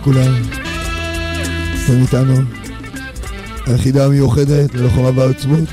כולם, אתם איתנו, היחידה המיוחדת ללוחמה בעצמות,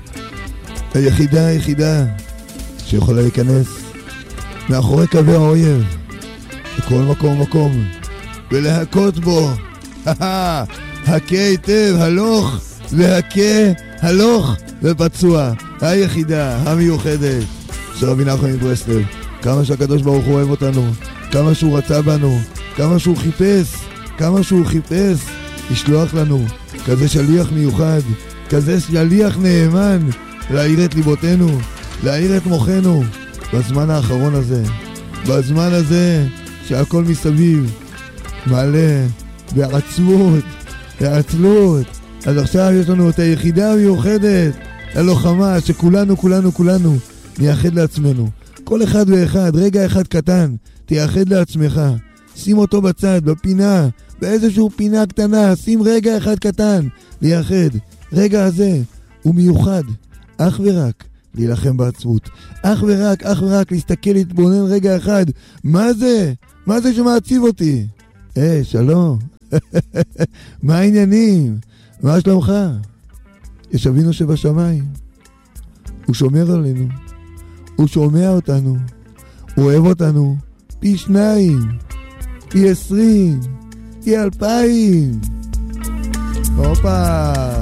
היחידה שיכולה להיכנס מאחורי קווי האויב בכל מקום ולהכות בו. הכה היטב, הלוך והכה, הלוך ופצוע. היחידה המיוחדת של רבי נחמן מברסלב. כמה שהקדוש ברוך הוא אוהב אותנו, כמה שהוא רצה בנו, כמה שהוא חיפש לשלוח לנו כזה שליח מיוחד, כזה שליח נאמן להאיר את ליבותינו, להאיר את מוחנו בזמן האחרון הזה, בזמן הזה שהכל מסביב מלא בעצלות. אז עכשיו יש לנו את היחידה המיוחדת, הלוחמה, שכולנו נייחד לעצמנו, כל אחד ואחד, רגע אחד קטן תייחד לעצמך, שים אותו בצד, בפינה, באיזשהו פינה קטנה, שים רגע אחד קטן לייחד. רגע הזה הוא מיוחד אך ורק להילחם בעצמות, אך ורק להסתכל, להתבונן רגע אחד. מה זה שמעציב אותי? שלום. מה העניינים? מה שלומך? יש אבינו שבשמיים, הוא שומר עלינו, הוא שומע אותנו, הוא אוהב אותנו פי 2, פי 20, פי 2000. הופה.